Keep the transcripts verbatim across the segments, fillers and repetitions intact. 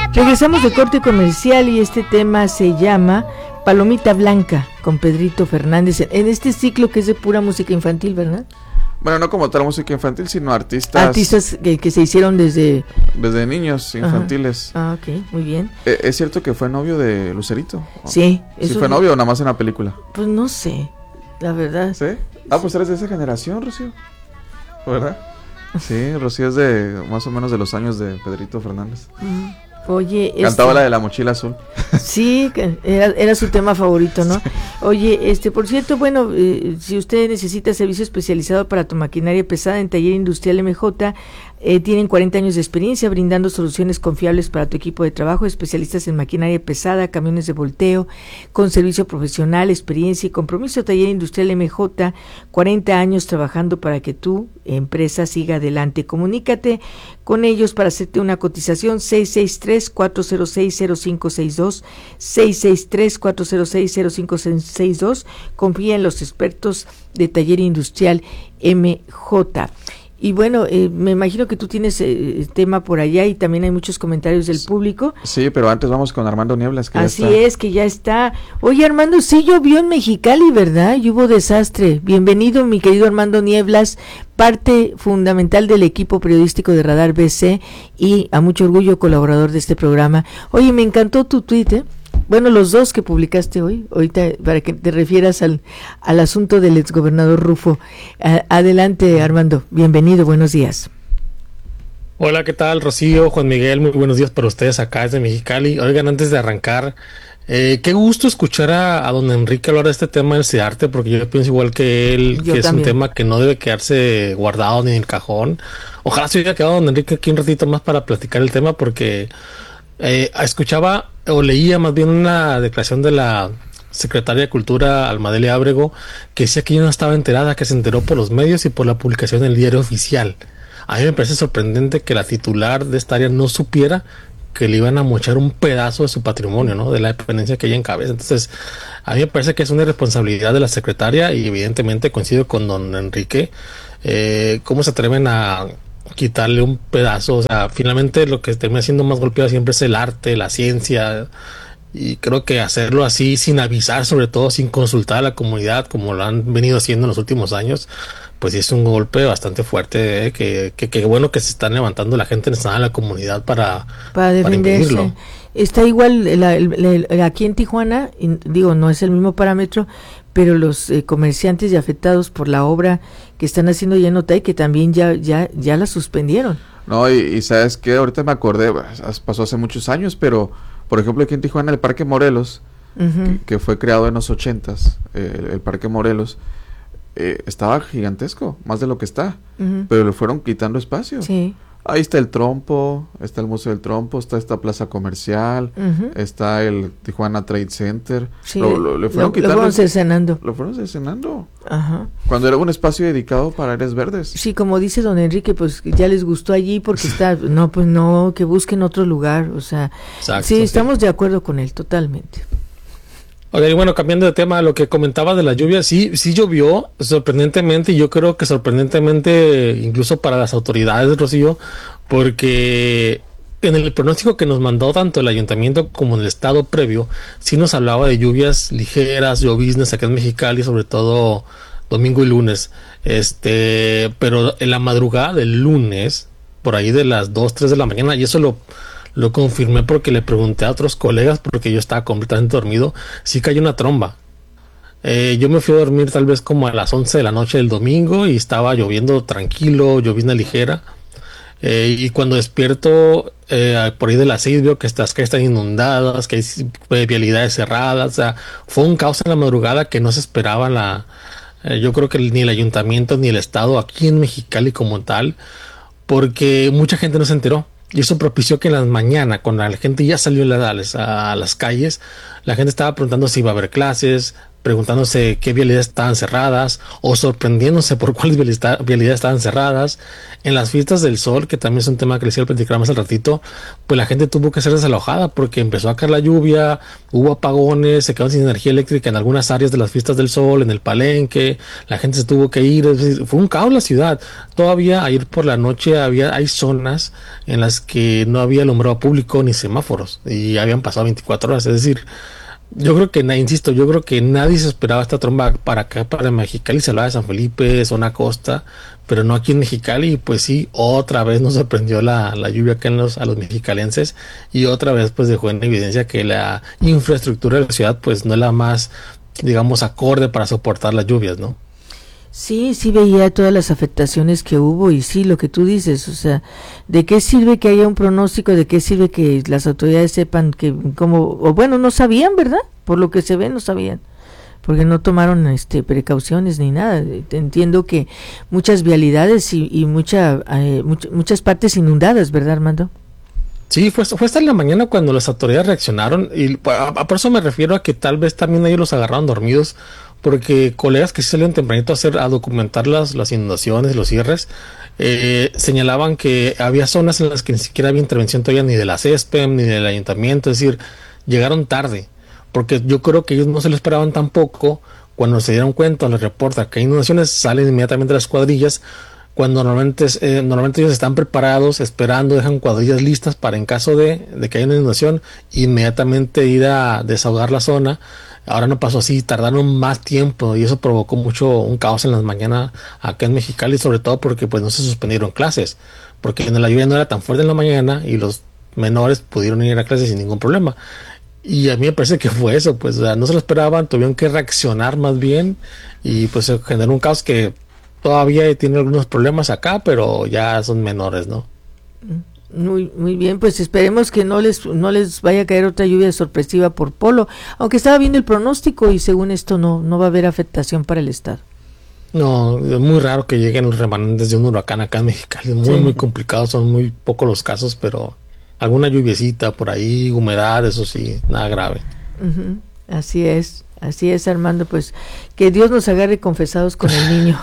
Regresamos de corte comercial y este tema se llama Palomita Blanca con Pedrito Fernández en este ciclo que es de pura música infantil, ¿verdad? Bueno, no como tal música infantil, sino artistas... Artistas que, que se hicieron desde... Desde niños infantiles. Ajá. Ah, ok, muy bien. ¿Es, ¿Es cierto que fue novio de Lucerito? Sí. ¿Sí fue novio o nada más en la película? Pues no sé, la verdad. ¿Sí? Ah, pues eres de esa generación, Rocío, ¿verdad? Sí, Rocío es de más o menos de los años de Pedrito Fernández. Mm. Oye, cantaba este, la de la mochila azul. Sí, era, era su tema favorito, ¿no? Oye, este, por cierto, bueno, eh, si usted necesita servicio especializado para tu maquinaria pesada en Taller Industrial M J, eh, tienen cuarenta años de experiencia brindando soluciones confiables para tu equipo de trabajo, especialistas en maquinaria pesada, camiones de volteo, con servicio profesional, experiencia y compromiso. Taller Industrial M J, cuarenta años trabajando para que tu empresa siga adelante. Comunícate con ellos para hacerte una cotización seis seis tres, cuatro cero seis, cero cinco seis dos, seis seis tres, cuatro cero seis, cero cinco seis dos. Confía en los expertos de Taller Industrial M J. Y bueno, eh, me imagino que tú tienes eh, tema por allá y también hay muchos comentarios del público. Sí, pero antes vamos con Armando Nieblas. Que Así ya está. es, que ya está. Oye, Armando, sí llovió en Mexicali, ¿verdad? Y hubo desastre. Bienvenido, mi querido Armando Nieblas, parte fundamental del equipo periodístico de Radar B C y a mucho orgullo colaborador de este programa. Oye, me encantó tu tuit, ¿eh? Bueno, los dos que publicaste hoy, ahorita para que te refieras al, al asunto del exgobernador Rufo. Uh, adelante, Armando, bienvenido, buenos días. Hola, ¿qué tal, Rocío, Juan Miguel? Muy buenos días para ustedes acá desde Mexicali. Oigan, antes de arrancar, eh, qué gusto escuchar a, a don Enrique hablar de este tema del CEARTE, porque yo pienso igual que él, yo que también. Es un tema que no debe quedarse guardado ni en el cajón. Ojalá se hubiera quedado don Enrique aquí un ratito más para platicar el tema, porque eh, escuchaba o leía más bien una declaración de la secretaria de Cultura, Almadelia Ábrego, que decía que ella no estaba enterada, que se enteró por los medios y por la publicación en el diario oficial. A mí me parece sorprendente que la titular de esta área no supiera que le iban a mochar un pedazo de su patrimonio, ¿no? De la dependencia que ella encabeza. Entonces, a mí me parece que es una irresponsabilidad de la secretaria y evidentemente coincido con don Enrique. Eh, ¿Cómo se atreven a quitarle un pedazo? O sea, finalmente lo que termina siendo más golpeado siempre es el arte, la ciencia, y creo que hacerlo así sin avisar, sobre todo sin consultar a la comunidad como lo han venido haciendo en los últimos años, pues sí es un golpe bastante fuerte, ¿eh? que, que, que bueno que se están levantando la gente en la comunidad para, para defenderse. Para Está igual la, la, la, aquí en Tijuana, digo, no es el mismo parámetro, pero los eh, comerciantes y afectados por la obra que están haciendo ya en Otay, que también ya ya ya la suspendieron. No, y, y sabes que ahorita me acordé, pasó hace muchos años, pero por ejemplo aquí en Tijuana el Parque Morelos, uh-huh. que, que fue creado en los ochentas, eh, el, el Parque Morelos, eh, estaba gigantesco, más de lo que está, uh-huh. pero le fueron quitando espacio. Sí. Ahí está el Trompo, está el Museo del Trompo, está esta plaza comercial, uh-huh. está el Tijuana Trade Center. Sí, lo, lo, le fueron lo, quitando. Lo fueron cercenando. Lo fueron cercenando. Ajá. Cuando era un espacio dedicado para áreas verdes. Sí, como dice don Enrique, pues ya les gustó allí porque está, no, pues no, que busquen otro lugar, o sea, Exacto, sí, estamos sí. de acuerdo con él, totalmente. Ok, bueno, cambiando de tema, lo que comentaba de la lluvia, sí, sí llovió sorprendentemente, y yo creo que sorprendentemente incluso para las autoridades, Rocío, porque en el pronóstico que nos mandó tanto el ayuntamiento como el estado previo, sí nos hablaba de lluvias ligeras, lloviznas acá en Mexicali, sobre todo domingo y lunes, este, pero en la madrugada del lunes, por ahí de las dos, tres de la mañana, y eso lo Lo confirmé porque le pregunté a otros colegas, porque yo estaba completamente dormido, sí cayó una tromba. Eh, yo me fui a dormir tal vez como a las once de la noche del domingo y estaba lloviendo tranquilo, llovizna ligera. Eh, y cuando despierto, eh, por ahí de las seis, veo que estas calles están inundadas, que hay vialidades cerradas. O sea, fue un caos en la madrugada que no se esperaba. La, eh, yo creo que ni el ayuntamiento ni el estado aquí en Mexicali como tal, porque mucha gente no se enteró. Y eso propició que en las mañanas, cuando la gente ya salió a las, a las calles, la gente estaba preguntando si iba a haber clases, preguntándose qué vialidades estaban cerradas o sorprendiéndose por cuáles vialidades estaban cerradas. En las fiestas del sol, que también es un tema que les iba a platicar más al ratito, pues la gente tuvo que ser desalojada porque empezó a caer la lluvia, hubo apagones, se quedó sin energía eléctrica en algunas áreas de las fiestas del sol, en el Palenque, la gente se tuvo que ir, es decir, fue un caos la ciudad. Todavía ayer por la noche había hay zonas en las que no había alumbrado público ni semáforos y habían pasado veinticuatro horas, es decir, yo creo que, insisto, yo creo que nadie se esperaba esta tromba para acá, para Mexicali. Se hablaba de San Felipe, zona costa, pero no aquí en Mexicali. Y pues sí, otra vez nos sorprendió la, la lluvia acá en los, a los mexicalenses, y otra vez pues dejó en evidencia que la infraestructura de la ciudad pues no es la más, digamos, acorde para soportar las lluvias, ¿no? Sí, sí veía todas las afectaciones que hubo y sí, lo que tú dices, o sea, ¿de qué sirve que haya un pronóstico? ¿De qué sirve que las autoridades sepan que, como, o bueno, no sabían, ¿verdad? Por lo que se ve, no sabían, porque no tomaron este precauciones ni nada. Entiendo que muchas vialidades y, y mucha, eh, much, muchas partes inundadas, ¿verdad, Armando? Sí, fue, fue hasta en la mañana cuando las autoridades reaccionaron, y a, a por eso me refiero a que tal vez también ellos los agarraron dormidos, porque colegas que sí salieron tempranito a hacer, a documentar las, las inundaciones, los cierres, eh, señalaban que había zonas en las que ni siquiera había intervención todavía ni de la CESPEM ni del ayuntamiento, es decir, llegaron tarde, porque yo creo que ellos no se lo esperaban tampoco. Cuando se dieron cuenta, les reporta que hay inundaciones, salen inmediatamente las cuadrillas, cuando normalmente, eh, normalmente ellos están preparados, esperando, dejan cuadrillas listas para en caso de, de que haya una inundación, inmediatamente ir a desahogar la zona. Ahora no pasó así, tardaron más tiempo y eso provocó mucho un caos en las mañanas acá en Mexicali, sobre todo porque pues no se suspendieron clases, porque en la lluvia no era tan fuerte en la mañana y los menores pudieron ir a clases sin ningún problema. Y a mí me parece que fue eso, pues o sea, no se lo esperaban, tuvieron que reaccionar más bien y pues se generó un caos que todavía tiene algunos problemas acá, pero ya son menores, ¿no? Muy muy bien, pues esperemos que no les no les vaya a caer otra lluvia sorpresiva por Polo, aunque estaba viendo el pronóstico y según esto no no va a haber afectación para el estado. No, es muy raro que lleguen los remanentes de un huracán acá en Mexicali, es muy sí. muy complicado, son muy pocos los casos, pero alguna lluviecita por ahí, humedad, eso sí, nada grave. Uh-huh. Así es, así es, Armando, pues que Dios nos agarre confesados con el niño.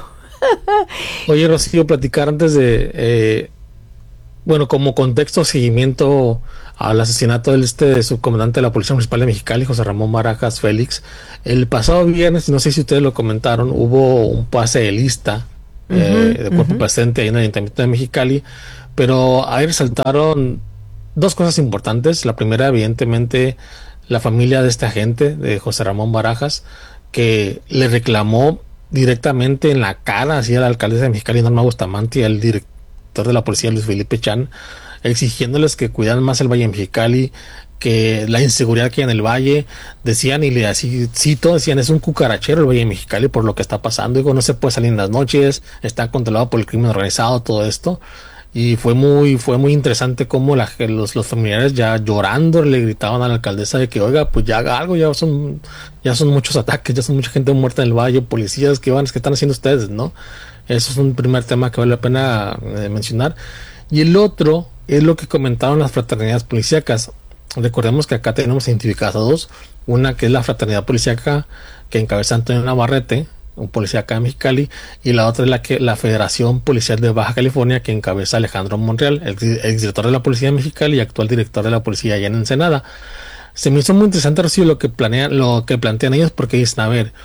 Oye, Rocío, platicar antes de eh, bueno, como contexto, seguimiento al asesinato del este subcomandante de la Policía Municipal de Mexicali, José Ramón Barajas Félix. El pasado viernes, no sé si ustedes lo comentaron, hubo un pase de lista uh-huh, eh, de cuerpo uh-huh. presente ahí en el Ayuntamiento de Mexicali, pero ahí resaltaron dos cosas importantes. La primera, evidentemente, la familia de este agente, de José Ramón Barajas, que le reclamó directamente en la cara hacia la alcaldesa de Mexicali, Norma Bustamante, y al director de la policía, Luis Felipe Chan, exigiéndoles que cuidaran más el Valle de Mexicali, que la inseguridad que hay en el valle, decían, y le así cito, decían, es un cucarachero el Valle de Mexicali por lo que está pasando, digo, no se puede salir en las noches, está controlado por el crimen organizado, todo esto. Y fue muy fue muy interesante cómo la, los, los familiares ya llorando le gritaban a la alcaldesa de que, oiga, pues ya haga algo, ya son ya son muchos ataques, ya son mucha gente muerta en el valle, policías, ¿qué van, qué están haciendo ustedes, no? Eso es un primer tema que vale la pena eh, mencionar. Y el otro es lo que comentaron las fraternidades policíacas. Recordemos que acá tenemos identificadas a dos, una que es la fraternidad policíaca que encabeza Antonio Navarrete, un policía acá en Mexicali, y la otra es la que la Federación Policial de Baja California, que encabeza Alejandro Monreal, el exdirector de la Policía de Mexicali y actual director de la policía allá en Ensenada. Se me hizo muy interesante, Rocío, lo que planean, lo que plantean ellos, porque dicen, a ver,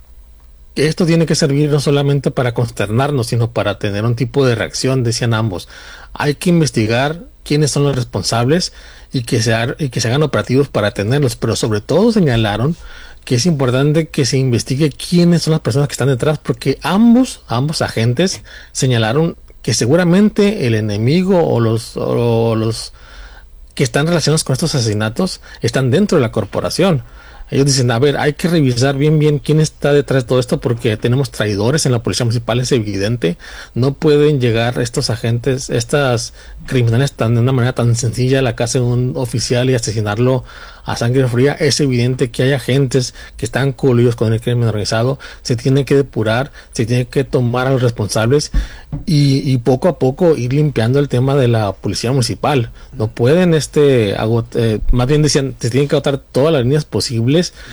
esto tiene que servir no solamente para consternarnos, sino para tener un tipo de reacción, decían ambos. Hay que investigar quiénes son los responsables y que se, ha, y que se hagan operativos para detenerlos, pero sobre todo señalaron que es importante que se investigue quiénes son las personas que están detrás, porque ambos, ambos agentes señalaron que seguramente el enemigo o los, o los que están relacionados con estos asesinatos están dentro de la corporación. Ellos dicen, a ver, hay que revisar bien bien quién está detrás de todo esto, porque tenemos traidores en la policía municipal, es evidente. No pueden llegar estos agentes, estas criminales tan de una manera tan sencilla a la casa de un oficial y asesinarlo a sangre fría. Es evidente que hay agentes que están coludidos con el crimen organizado. Se tiene que depurar, se tiene que tomar a los responsables y, y poco a poco ir limpiando el tema de la policía municipal. No pueden, este, agot- eh, más bien decían, se tienen que agotar todas las líneas posibles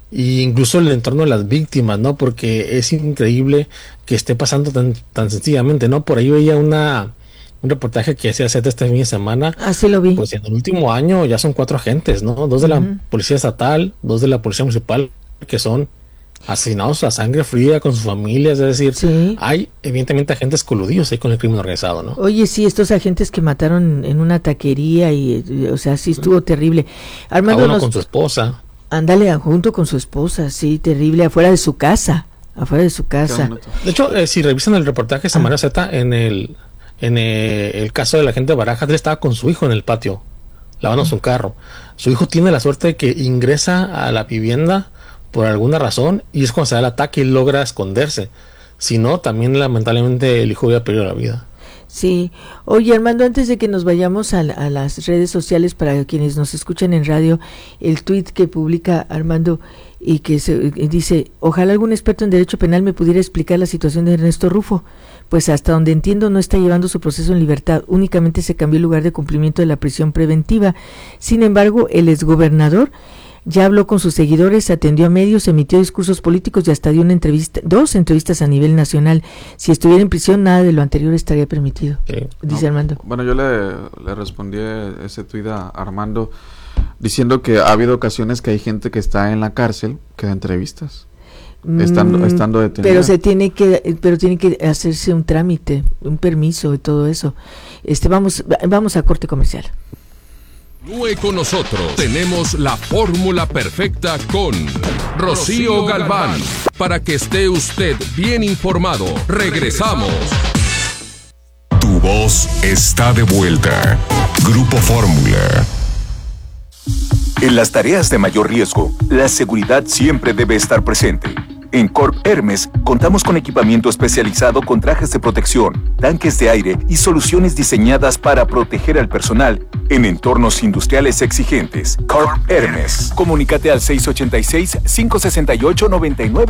y incluso el entorno de las víctimas, ¿no? Porque es increíble que esté pasando tan, tan sencillamente, ¿no? Por ahí veía una un reportaje que hacía Z este fin de semana. Así lo vi. Pues en el último año ya son cuatro agentes, ¿no? Dos de uh-huh. la policía estatal, dos de la policía municipal, que son asesinados a sangre fría con sus familias, es decir, sí. hay evidentemente agentes coludidos ahí con el crimen organizado, ¿no? Oye, sí, estos agentes que mataron en una taquería y, o sea, sí estuvo terrible. Armando nos... con su esposa. Ándale, junto con su esposa, sí, terrible, afuera de su casa, afuera de su casa. De hecho, eh, si revisan el reportaje de Semana ah. Z, en el en el, el caso del agente Barajas, él estaba con su hijo en el patio, lavándose un carro. Su hijo tiene la suerte de que ingresa a la vivienda por alguna razón, y es cuando se da el ataque y logra esconderse. Si no, también lamentablemente el hijo hubiera perdido la vida. Sí. Oye, Armando, antes de que nos vayamos a, a las redes sociales, para quienes nos escuchan en radio, el tuit que publica Armando y que se, dice, ojalá algún experto en derecho penal me pudiera explicar la situación de Ernesto Rufo, pues hasta donde entiendo no está llevando su proceso en libertad, únicamente se cambió el lugar de cumplimiento de la prisión preventiva. Sin embargo, el exgobernador ya habló con sus seguidores, atendió a medios, emitió discursos políticos y hasta dio una entrevista, dos entrevistas a nivel nacional. Si estuviera en prisión, nada de lo anterior estaría permitido, sí. dice no, Armando. Bueno, yo le, le respondí ese tuit a Armando diciendo que ha habido ocasiones que hay gente que está en la cárcel que da entrevistas, estando, mm, estando detenida. Pero se tiene que, pero tiene que hacerse un trámite, un permiso y todo eso. Este, vamos, vamos a corte comercial. Continúe con nosotros. Tenemos la fórmula perfecta con Rocío Galván. Para que esté usted bien informado. Regresamos. Tu voz está de vuelta. Grupo Fórmula. En las tareas de mayor riesgo, la seguridad siempre debe estar presente. En Corp Hermes contamos con equipamiento especializado con trajes de protección, tanques de aire y soluciones diseñadas para proteger al personal en entornos industriales exigentes. Corp Hermes. Comunícate al seis ocho seis, cinco seis ocho, nueve nueve